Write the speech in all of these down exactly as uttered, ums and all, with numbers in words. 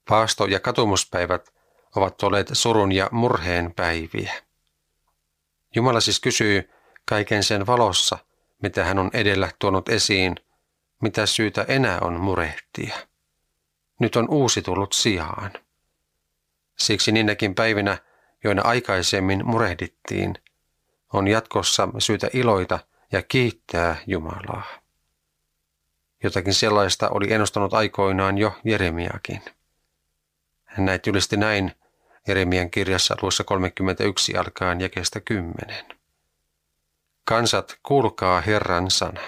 Paasto- ja katumuspäivät ovat olleet surun ja murheen päiviä. Jumala siis kysyy kaiken sen valossa, mitä hän on edellä tuonut esiin, mitä syytä enää on murehtia. Nyt on uusi tullut sijaan. Siksi niinäkin päivinä, joina aikaisemmin murehdittiin, on jatkossa syytä iloita ja kiittää Jumalaa. Jotakin sellaista oli ennustanut aikoinaan jo Jeremiakin. Hän näin julisti näin Jeremian kirjassa luvussa kolmekymmentäyksi alkaen jakeesta kymmenen. Kansat, kuulkaa Herran sana.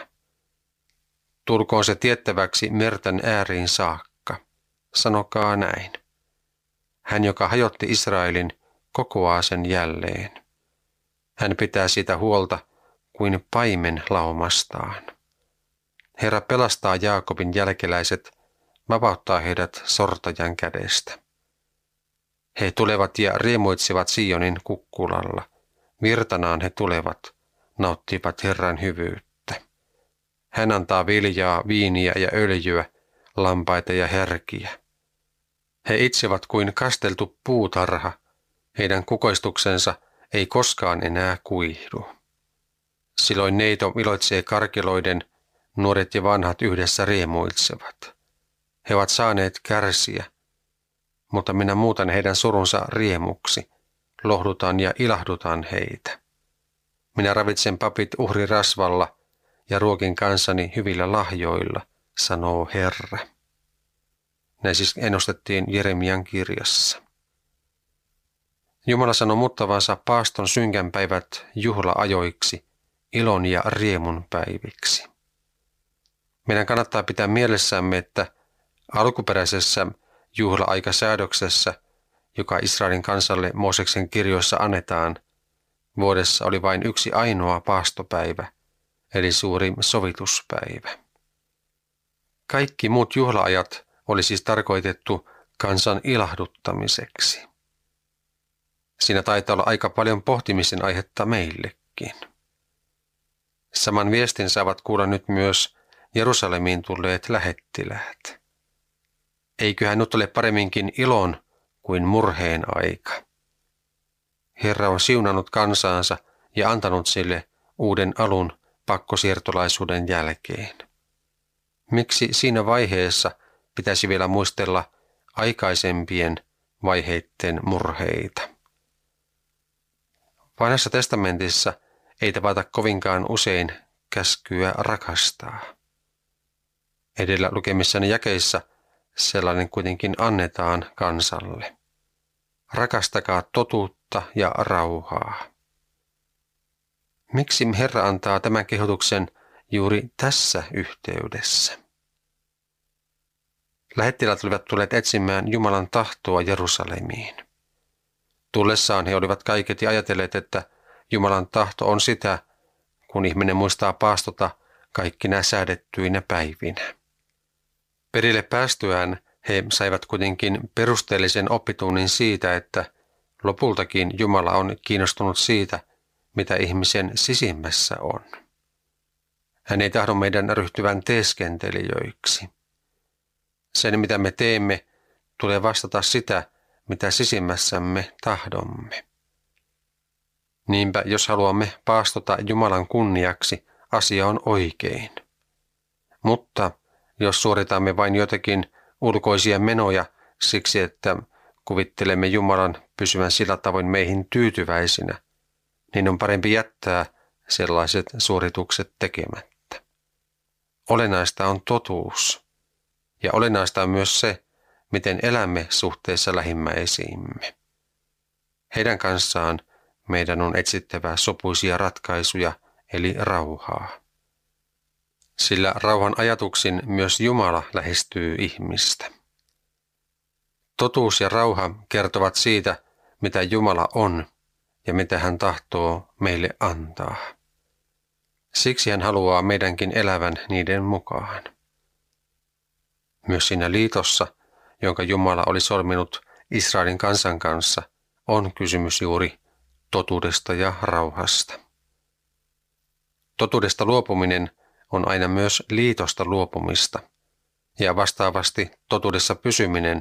Tulkoon se tiettäväksi merten ääriin saakka. Sanokaa näin. Hän, joka hajotti Israelin, kokoaa sen jälleen. Hän pitää siitä huolta kuin paimen laumastaan. Herra pelastaa Jaakobin jälkeläiset, vapauttaa heidät sortajan kädestä. He tulevat ja riemuitsevat Sionin kukkulalla. Virtanaan he tulevat, nauttivat Herran hyvyyttä. Hän antaa viljaa, viiniä ja öljyä, lampaita ja härkiä. He itsevät kuin kasteltu puutarha, heidän kukoistuksensa ei koskaan enää kuihdu. Silloin neito iloitsee karkeloiden, nuoret ja vanhat yhdessä riemuitsevat. He ovat saaneet kärsiä, mutta minä muutan heidän surunsa riemuksi, lohdutan ja ilahdutan heitä. Minä ravitsen papit uhrirasvalla ja ruokin kansani hyvillä lahjoilla, sanoo Herra. Näin siis ennustettiin Jeremian kirjassa. Jumala sanoi muuttavansa paaston synkän päivät juhlaajoiksi, ilon ja riemun päiviksi. Meidän kannattaa pitää mielessämme, että alkuperäisessä juhla-aikasäädöksessä, joka Israelin kansalle Mooseksen kirjoissa annetaan, vuodessa oli vain yksi ainoa paastopäivä, eli suuri sovituspäivä. Kaikki muut juhlaajat oli siis tarkoitettu kansan ilahduttamiseksi. Siinä taitaa olla aika paljon pohtimisen aihetta meillekin. Saman viestin saavat kuulla nyt myös Jerusalemiin tulleet lähettiläät. Eiköhän nyt ole paremminkin ilon kuin murheen aika. Herra on siunannut kansaansa ja antanut sille uuden alun pakkosiirtolaisuuden jälkeen. Miksi siinä vaiheessa pitäisi vielä muistella aikaisempien vaiheiden murheita? Vanhassa testamentissa ei tavata kovinkaan usein käskyä rakastaa. Edellä lukemissani jakeissa sellainen kuitenkin annetaan kansalle. Rakastakaa totuutta ja rauhaa. Miksi Herra antaa tämän kehotuksen juuri tässä yhteydessä? Lähettiläät olivat tulleet etsimään Jumalan tahtoa Jerusalemiin. Tullessaan he olivat kaiketi ajatelleet, että Jumalan tahto on sitä, kun ihminen muistaa paastota kaikkina säädettyinä päivinä. Perille päästyään he saivat kuitenkin perusteellisen oppitunnin siitä, että lopultakin Jumala on kiinnostunut siitä, mitä ihmisen sisimmässä on. Hän ei tahdo meidän ryhtyvän teeskentelijöiksi. Sen, mitä me teemme, tulee vastata sitä, mitä sisimmässämme tahdomme. Niinpä, jos haluamme paastota Jumalan kunniaksi, asia on oikein. Mutta jos suoritamme vain jotakin ulkoisia menoja siksi, että kuvittelemme Jumalan pysyvän sillä tavoin meihin tyytyväisinä, niin on parempi jättää sellaiset suoritukset tekemättä. Olennaista on totuus, ja olennaista on myös se, miten elämme suhteessa lähimmäisiimme. Heidän kanssaan meidän on etsittävä sopuisia ratkaisuja, eli rauhaa. Sillä rauhan ajatuksin myös Jumala lähestyy ihmistä. Totuus ja rauha kertovat siitä, mitä Jumala on ja mitä hän tahtoo meille antaa. Siksi hän haluaa meidänkin elävän niiden mukaan. Myös siinä liitossa, jonka Jumala oli solminut Israelin kansan kanssa, on kysymys juuri totuudesta ja rauhasta. Totuudesta luopuminen on aina myös liitosta luopumista, ja vastaavasti totuudessa pysyminen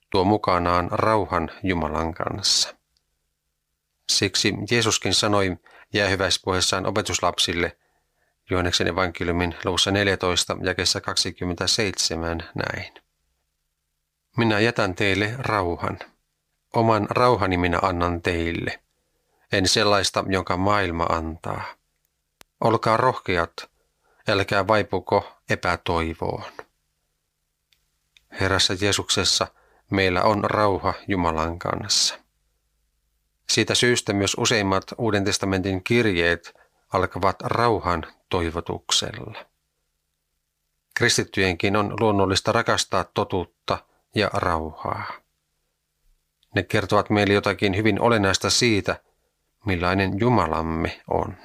tuo mukanaan rauhan Jumalan kanssa. Siksi Jeesuskin sanoi jäähyväispuheessaan opetuslapsille Johanneksen evankeliumin luvussa neljätoista jakeessa kaksikymmentäseitsemän näin. Minä jätän teille rauhan. Oman rauhani minä annan teille. En sellaista, jonka maailma antaa. Olkaa rohkeat, älkää vaipuko epätoivoon. Herrassa Jeesuksessa meillä on rauha Jumalan kanssa. Siitä syystä myös useimmat Uuden testamentin kirjeet alkavat rauhan toivotuksella. Kristittyjenkin on luonnollista rakastaa totuutta ja rauhaa. Ne kertovat meille jotakin hyvin olennaista siitä, millainen Jumalamme on.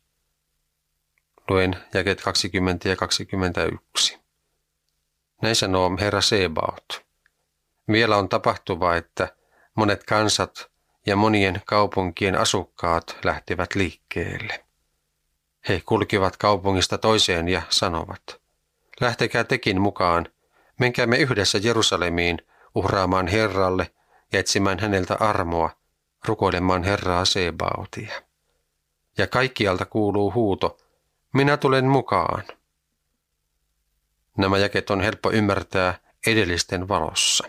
Luen jakeet kaksikymmentä ja kaksikymmentäyksi. Näin sanoo Herra Sebaot. Vielä on tapahtuva, että monet kansat ja monien kaupunkien asukkaat lähtevät liikkeelle. He kulkivat kaupungista toiseen ja sanovat, lähtekää tekin mukaan, menkäämme yhdessä Jerusalemiin uhraamaan Herralle ja etsimään häneltä armoa, rukoilemaan Herraa Sebaotia. Ja kaikkialta kuuluu huuto, minä tulen mukaan. Nämä jakeet on helppo ymmärtää edellisten valossa.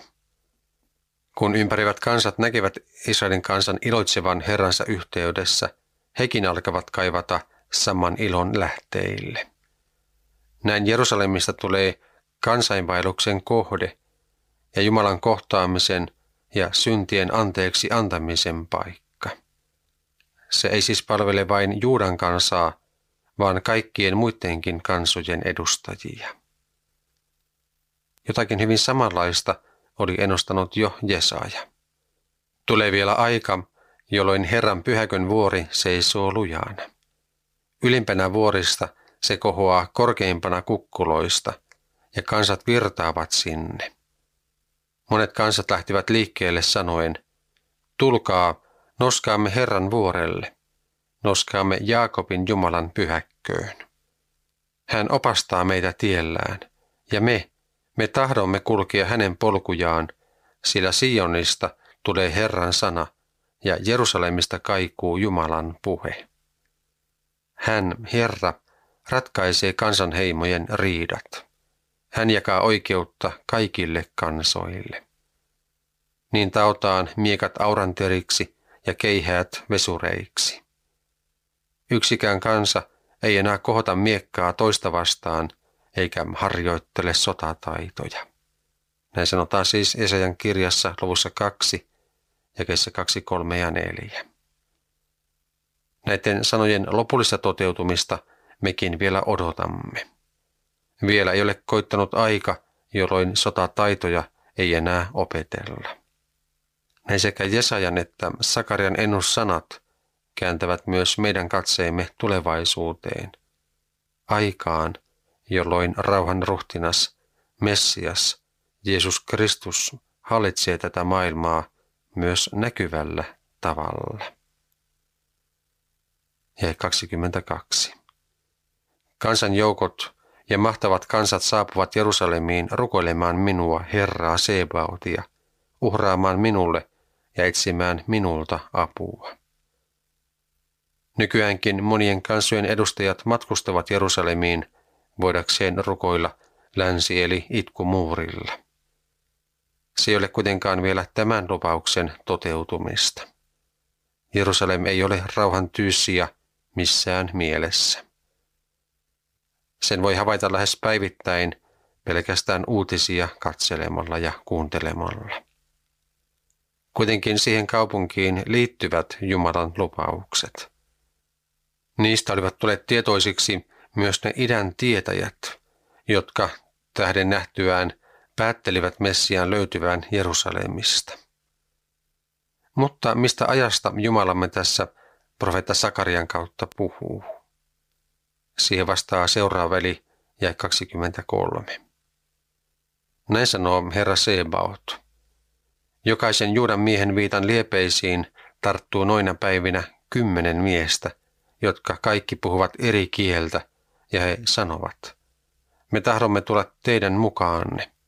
Kun ympärivät kansat näkevät Israelin kansan iloitsevan Herransa yhteydessä, hekin alkavat kaivata saman ilon lähteille. Näin Jerusalemista tulee kansainvaelluksen kohde ja Jumalan kohtaamisen ja syntien anteeksi antamisen paikka. Se ei siis palvele vain Juudan kansaa, vaan kaikkien muidenkin kansojen edustajia. Jotakin hyvin samanlaista oli ennustanut jo Jesaja. Tulee vielä aika, jolloin Herran pyhäkön vuori seisoo lujana. Ylimpänä vuorista se kohoaa korkeimpana kukkuloista, ja kansat virtaavat sinne. Monet kansat lähtivät liikkeelle sanoen, tulkaa, noskaamme Herran vuorelle, noskaamme Jaakobin Jumalan pyhäkköön. Hän opastaa meitä tiellään, ja me, me tahdomme kulkea hänen polkujaan, sillä Sionista tulee Herran sana, ja Jerusalemista kaikuu Jumalan puhe. Hän, Herra, ratkaisee kansanheimojen riidat. Hän jakaa oikeutta kaikille kansoille. Niin taotaan miekat auranteriksi ja keihäät vesureiksi. Yksikään kansa ei enää kohota miekkaa toista vastaan, eikä harjoittele sotataitoja. Näin sanotaan siis Jesajan kirjassa luvussa kaksi, jakeissa kaksi, kolme ja neljä. Näiden sanojen lopullista toteutumista mekin vielä odotamme. Vielä ei ole koittanut aika, jolloin sotataitoja ei enää opetella. Näin sekä Jesajan että Sakarian ennussanat kääntävät myös meidän katseemme tulevaisuuteen, aikaan, jolloin rauhan ruhtinas, Messias, Jeesus Kristus hallitsee tätä maailmaa myös näkyvällä tavalla. Ja kaksikymmentäkaksi. Kansanjoukot ja mahtavat kansat saapuvat Jerusalemiin rukoilemaan minua, Herraa Sebaotia, uhraamaan minulle ja etsimään minulta apua. Nykyäänkin monien kansojen edustajat matkustavat Jerusalemiin voidakseen rukoilla länsi- eli itkumuurilla. Se ei ole kuitenkaan vielä tämän lupauksen toteutumista. Jerusalem ei ole rauhan tyyssija missään mielessä. Sen voi havaita lähes päivittäin pelkästään uutisia katselemalla ja kuuntelemalla. Kuitenkin siihen kaupunkiin liittyvät Jumalan lupaukset. Niistä olivat tulleet tietoisiksi myös ne idän tietäjät, jotka tähden nähtyään päättelivät Messiaan löytyvän Jerusalemista. Mutta mistä ajasta Jumalamme tässä profeetta Sakarian kautta puhuu? Siihen vastaa seuraava eli jae kaksikymmentäkolme. Näin sanoo Herra Sebaot. Jokaisen Juudan miehen viitan liepeisiin tarttuu noina päivinä kymmenen miestä, jotka kaikki puhuvat eri kieltä, ja he sanovat, me tahdomme tulla teidän mukaanne,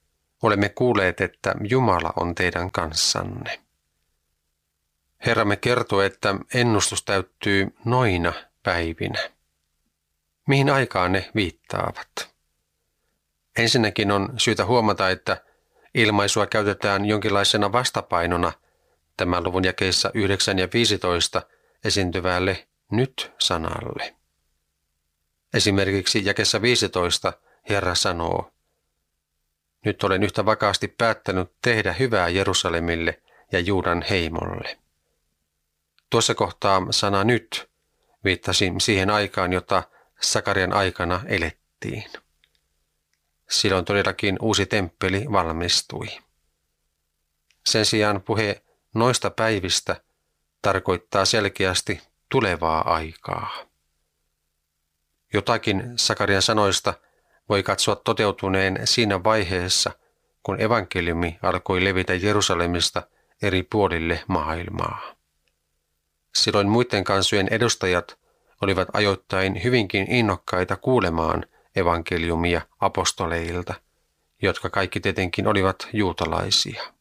olemme kuulleet, että Jumala on teidän kanssanne. Herramme kertoo, että ennustus täyttyy noina päivinä. Mihin aikaan ne viittaavat? Ensinnäkin on syytä huomata, että ilmaisua käytetään jonkinlaisena vastapainona tämän luvun jakeissa yhdeksän ja viisitoista esiintyvälle nyt-sanalle. Esimerkiksi jakeessa viisitoista Herra sanoo, nyt olen yhtä vakaasti päättänyt tehdä hyvää Jerusalemille ja Juudan heimolle. Tuossa kohtaa sana nyt viittasi siihen aikaan, jota Sakarian aikana elettiin. Silloin todellakin uusi temppeli valmistui. Sen sijaan puhe noista päivistä tarkoittaa selkeästi tulevaa aikaa. Jotakin Sakarian sanoista voi katsoa toteutuneen siinä vaiheessa, kun evankeliumi alkoi levitä Jerusalemista eri puolille maailmaa. Silloin muiden kansojen edustajat olivat ajoittain hyvinkin innokkaita kuulemaan evankeliumia apostoleilta, jotka kaikki tietenkin olivat juutalaisia.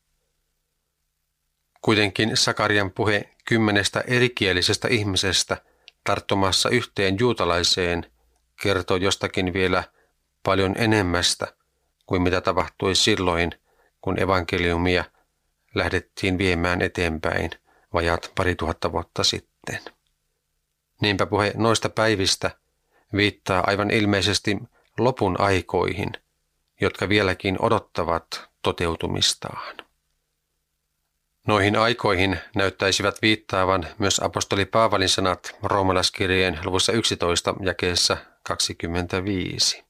Kuitenkin Sakarian puhe kymmenestä erikielisestä ihmisestä tarttumassa yhteen juutalaiseen kertoo jostakin vielä paljon enemmästä kuin mitä tapahtui silloin, kun evankeliumia lähdettiin viemään eteenpäin vajaat pari tuhatta vuotta sitten. Niinpä puhe noista päivistä viittaa aivan ilmeisesti lopun aikoihin, jotka vieläkin odottavat toteutumistaan. Noihin aikoihin näyttäisivät viittaavan myös apostoli Paavalin sanat roomalaiskirjeen luvussa yksitoista jakeessa kaksikymmentäviisi.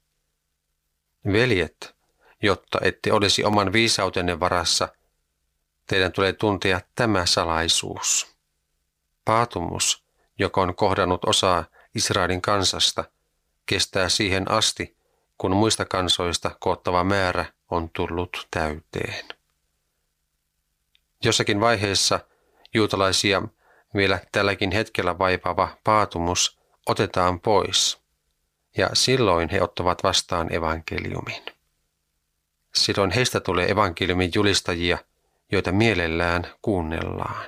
Veljet, jotta ette olisi oman viisautenne varassa, teidän tulee tuntea tämä salaisuus. Paatumus, joka on kohdannut osaa Israelin kansasta, kestää siihen asti, kun muista kansoista koottava määrä on tullut täyteen. Jossakin vaiheessa juutalaisia vielä tälläkin hetkellä vaipaava paatumus otetaan pois, ja silloin he ottavat vastaan evankeliumin. Silloin heistä tulee evankeliumin julistajia, joita mielellään kuunnellaan.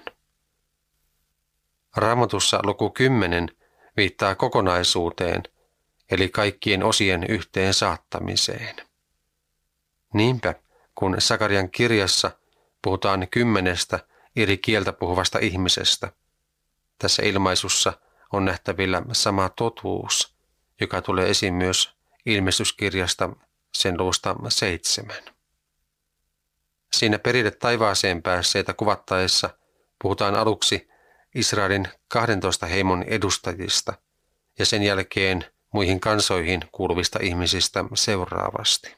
Raamatussa luku kymmenen viittaa kokonaisuuteen, eli kaikkien osien yhteen saattamiseen. Niinpä, kun Sakarian kirjassa puhutaan kymmenestä eri kieltä puhuvasta ihmisestä, tässä ilmaisussa on nähtävillä sama totuus, joka tulee esiin myös ilmestyskirjasta sen luvusta seitsemän. Siinä perille taivaaseen päässeitä kuvattaessa puhutaan aluksi Israelin kahdentoista heimon edustajista ja sen jälkeen muihin kansoihin kuuluvista ihmisistä seuraavasti.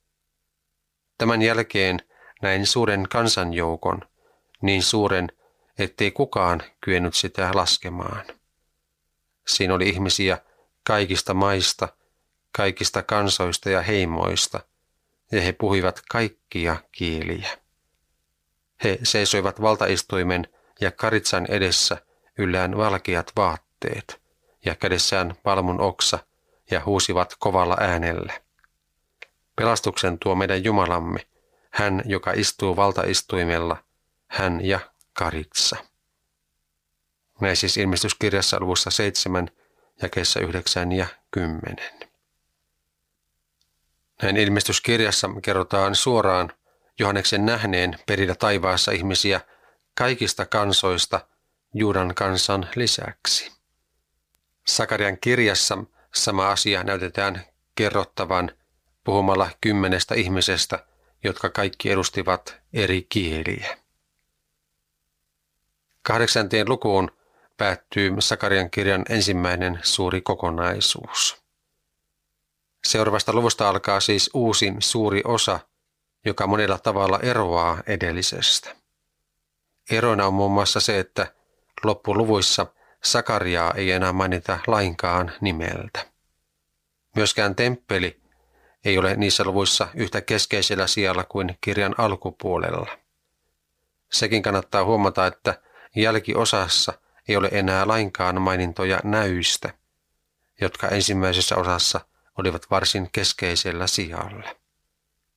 Tämän jälkeen näin suuren kansanjoukon, niin suuren, ettei kukaan kyennyt sitä laskemaan. Siinä oli ihmisiä kaikista maista, kaikista kansoista ja heimoista, ja he puhuivat kaikkia kieliä. He seisoivat valtaistuimen ja karitsan edessä yllään valkeat vaatteet, ja kädessään palmun oksa, ja huusivat kovalla äänellä. Pelastuksen tuo meidän Jumalamme, hän, joka istuu valtaistuimella, hän ja karitsa. Näin siis ilmestyskirjassa luvussa seitsemän, jakeessa yhdeksän ja kymmenen. Näin ilmestyskirjassa kerrotaan suoraan Johanneksen nähneen perillä taivaassa ihmisiä kaikista kansoista Juudan kansan lisäksi. Sakarian kirjassa sama asia näytetään kerrottavan puhumalla kymmenestä ihmisestä, jotka kaikki edustivat eri kieliä. Kahdeksanteen lukuun päättyy Sakarian kirjan ensimmäinen suuri kokonaisuus. Seuraavasta luvusta alkaa siis uusi suuri osa, joka monella tavalla eroaa edellisestä. Erona on muun muassa se, että loppuluvuissa Sakariaa ei enää mainita lainkaan nimeltä. Myöskään temppeli ei ole niissä luvuissa yhtä keskeisellä sijalla kuin kirjan alkupuolella. Sekin kannattaa huomata, että jälkiosassa ei ole enää lainkaan mainintoja näyistä, jotka ensimmäisessä osassa olivat varsin keskeisellä sijalla.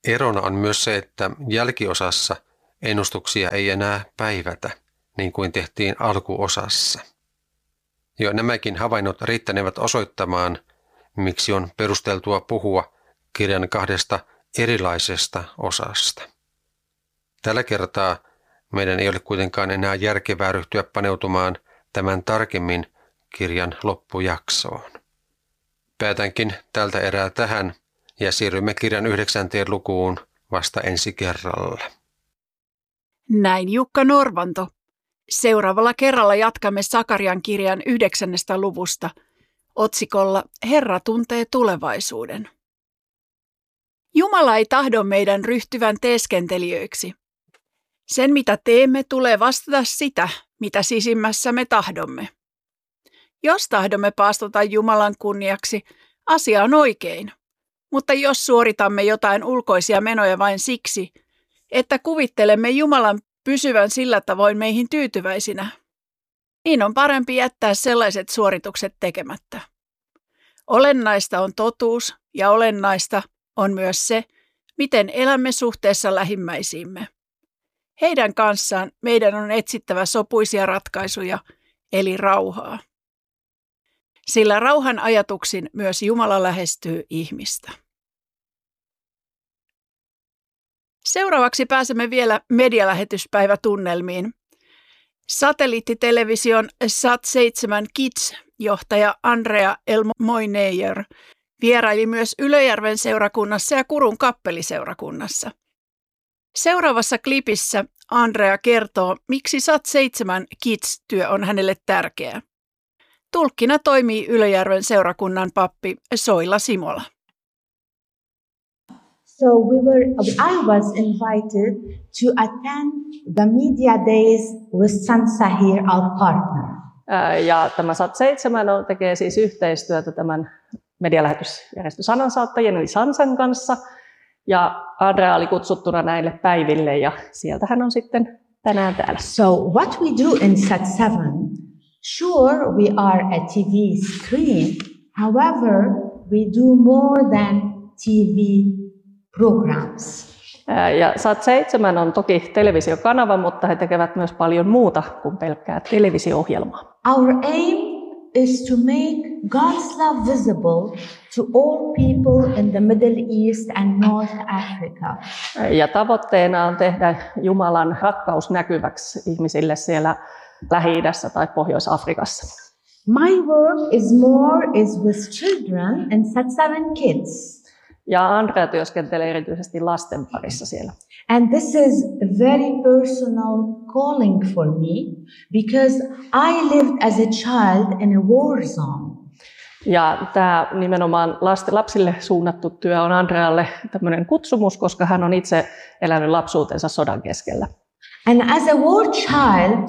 Erona on myös se, että jälkiosassa ennustuksia ei enää päivätä, niin kuin tehtiin alkuosassa. Jo nämäkin havainnot riittänevät osoittamaan, miksi on perusteltua puhua kirjan kahdesta erilaisesta osasta. Tällä kertaa meidän ei ole kuitenkaan enää järkevää ryhtyä paneutumaan tämän tarkemmin kirjan loppujaksoon. Päätänkin tältä erää tähän ja siirrymme kirjan yhdeksänteen lukuun vasta ensi kerralla. Näin Jukka Norvanto. Seuraavalla kerralla jatkamme Sakarian kirjan yhdeksännestä luvusta otsikolla Herra tuntee tulevaisuuden. Jumala ei tahdo meidän ryhtyvän teeskentelijöiksi. Sen mitä teemme tulee vastata sitä, mitä sisimmässämme tahdomme. Jos tahdomme paastota Jumalan kunniaksi, asia on oikein. Mutta jos suoritamme jotain ulkoisia menoja vain siksi, että kuvittelemme Jumalan pysyvän sillä tavoin meihin tyytyväisinä, niin on parempi jättää sellaiset suoritukset tekemättä. Olennaista on totuus ja olennaista on myös se, miten elämme suhteessa lähimmäisiimme. Heidän kanssaan meidän on etsittävä sopuisia ratkaisuja, eli rauhaa. Sillä rauhan ajatuksin myös Jumala lähestyy ihmistä. Seuraavaksi pääsemme vielä medialähetyspäivätunnelmiin. Satelliittitelevision Sat seitsemän Kids-johtaja Andrea Elmoineyer vieraili myös Ylöjärven seurakunnassa ja Kurun kappeliseurakunnassa. Seuraavassa klipissä Andrea kertoo, miksi Sat seitsemän Kids-työ on hänelle tärkeä. Tulkkina toimii Ylöjärven seurakunnan pappi Soila Simola. So we were, I was invited to attend the media days with Sansahir, our partner. Ja tämä Sat seitsemän tekee siis yhteistyötä tämän medialähetysjärjestö Sanansaattajien eli Sansan kanssa. Ja Andrea oli kutsuttuna näille päiville ja sieltä hän on sitten tänään täällä. So what we do in Sat seven, sure we are a T V screen, however we do more than T V programs. Ja Sat seitsemän on toki televisiokanava, mutta he tekevät myös paljon muuta kuin pelkkää televisio-ohjelmaa. Our aim is to make God's love visible to all people in the Middle East and North Africa. Ja tavoitteena on tehdä Jumalan rakkaus näkyväksi ihmisille siellä Lähi-idässä tai Pohjois-Afrikassa. My work is more is with children and Sat seven Kids. Ja Andrea työskentelee erityisesti lasten parissa siellä. And this is a very personal calling for me because I lived as a child in a war zone. Ja tämä nimenomaan lapsille suunnattu työ on Andrealle tämmöinen kutsumus, koska hän on itse elänyt lapsuutensa sodan keskellä. And as a war child,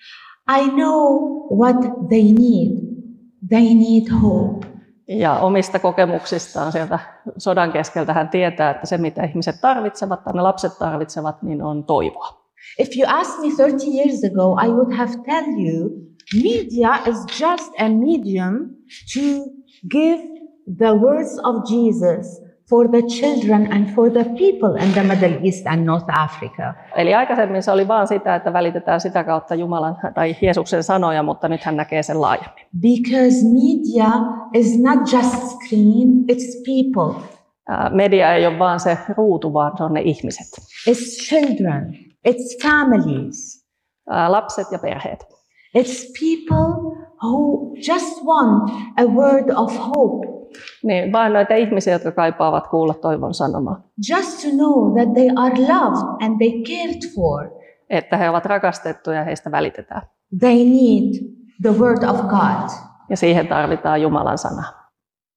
I know what they need. They need hope. Ja omista kokemuksistaan sieltä sodan keskeltä hän tietää, että se mitä ihmiset tarvitsevat tai ne lapset tarvitsevat, niin on toivoa. If you asked me thirty years ago, I would have tell you, media is just a medium to give the words of Jesus for the children and for the people in the Middle East and North Africa. Eli aikaisemmin se oli vain sitä, että välitetään sitä kautta Jumalan tai Jeesuksen sanoja, mutta nyt hän näkee sen laajemmin. Because media is not just screen, it's people. Media ei ole vain se ruutu, vaan se on ne ihmiset. It's children, it's families. Lapset ja perheet. It's people who just want a word of hope. Niin, vain noita ihmisiä, jotka kaipaavat kuulla toivon sanomaa. Just to know that they are loved and they cared for. Että he ovat rakastettuja ja heistä välitetään. They need the word of God. Ja siihen tarvitaan Jumalan sanaa.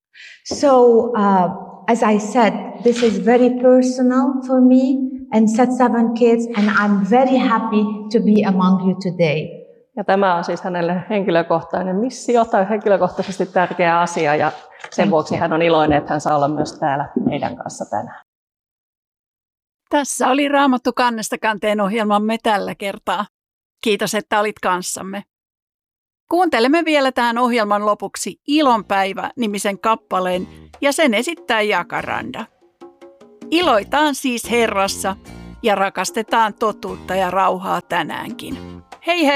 So, uh, as I said, this is very personal for me and Sat seven Kids, and I'm very happy to be among you today. Ja tämä on siis hänelle henkilökohtainen missio tai henkilökohtaisesti tärkeä asia ja sen vuoksi hän on iloinen, että hän saa olla myös täällä meidän kanssa tänään. Tässä oli Raamattu kannesta kanteen ohjelmamme tällä kertaa. Kiitos, että olit kanssamme. Kuuntelemme vielä tähän ohjelman lopuksi Ilonpäivä-nimisen kappaleen ja sen esittää Jakaranda. Iloitaan siis Herrassa ja rakastetaan totuutta ja rauhaa tänäänkin. Hei hei!